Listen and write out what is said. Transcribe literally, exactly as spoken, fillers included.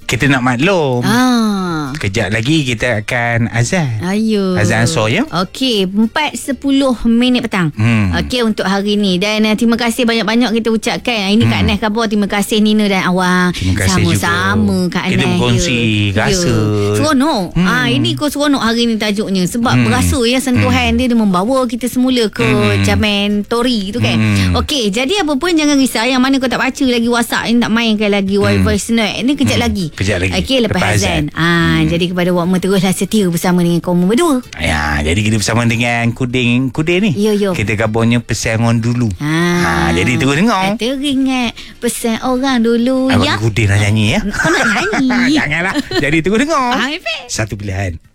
kita nak maklum. Ah. Kejap lagi kita akan azan. Ayo. Azan Asar ya. Okey, empat sepuluh minit petang. Hmm. Okey, untuk hari ni. Dan uh, terima kasih banyak-banyak kita ucapkan. Ini hmm. Kak Neh khabar. Terima kasih Nina dan Awang. Terima kasih sama-sama juga. Kak Neh. Kita berkongsi ya. rasa. Ya. Seronok. Hmm. Ah, ini kau seronok hari ni tajuknya. Sebab hmm. berasa ya sentuhan hmm. dia, dia membawa kita semula ke hmm. zaman Tori tu kan. Hmm. Okey, jadi apa pun jangan risau. Yang mana kau tak baca lagi WhatsApp ni, tak mainkan lagi hmm. voice note. Ini kejap hmm. lagi. Kejap lagi. Okey, lepas, lepas azan. azan. Ah, hmm. Jadi kepada wakmu teruslah setia bersama dengan kaum berdua. Ya, jadi kita bersama dengan Kuding Kuding ni. Yo, yo. Kita gabungnya pesan orang dulu. Ha, ha jadi terus dengar. Teringat pesan orang dulu Abang ya. Kuding nak nyanyi ya. Kau nak nyanyi? Janganlah. Jadi terus dengar. Ha, Satu pilihan.